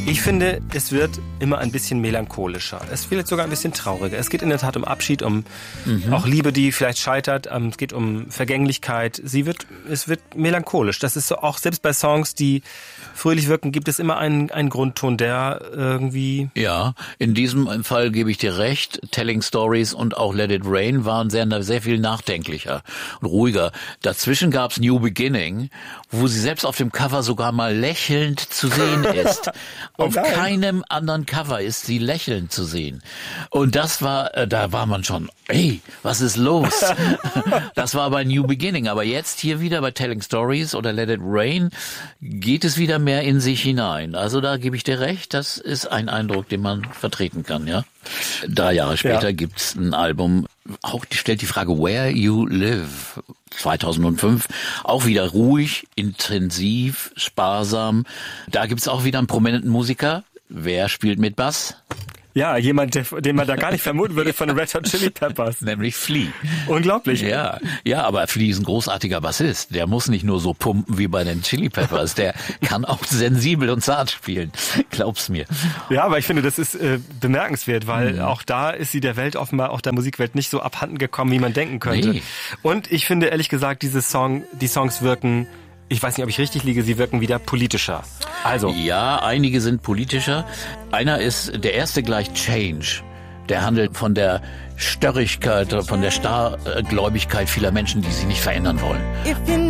Ich finde, es wird immer ein bisschen melancholischer. Es wird sogar ein bisschen trauriger. Es geht in der Tat um Abschied, um auch Liebe, die vielleicht scheitert. Es geht um Vergänglichkeit. Es wird melancholisch. Das ist so, auch selbst bei Songs, die fröhlich wirken, gibt es immer einen Grundton, der irgendwie... Ja, in diesem Fall gebe ich dir recht. Telling Stories und auch Let It Rain waren sehr viel nachdenklicher und ruhiger. Dazwischen gab's New Beginning, wo sie selbst auf dem Cover sogar mal lächelnd zu sehen ist. Auf keinem anderen Cover ist sie lächelnd zu sehen. Und das war, da war man schon, ey, was ist los? Das war bei New Beginning. Aber jetzt hier wieder bei Telling Stories oder Let It Rain geht es wieder mehr in sich hinein. Also da gebe ich dir recht, das ist ein Eindruck, den man vertreten kann, ja. 3 Jahre später gibt's ein Album, auch stellt die Frage Where You Live, 2005, auch wieder ruhig, intensiv, sparsam. Da gibt's auch wieder einen prominenten Musiker. Wer spielt mit Bass? Ja, jemand, den man da gar nicht vermuten würde von den Red Hot Chili Peppers. Nämlich Flea. Unglaublich. Ja, aber Flea ist ein großartiger Bassist. Der muss nicht nur so pumpen wie bei den Chili Peppers. Der kann auch sensibel und zart spielen. Glaub's mir. Ja, aber ich finde, das ist bemerkenswert, weil auch da ist sie der Welt offenbar, auch der Musikwelt nicht so abhanden gekommen, wie man denken könnte. Nee. Und ich finde, ehrlich gesagt, die Songs wirken, ich weiß nicht, ob ich richtig liege, sie wirken wieder politischer. Also. Ja, einige sind politischer. Einer ist der erste gleich Change. Der handelt von der Störrigkeit, von der Starrgläubigkeit vieler Menschen, die sich nicht verändern wollen.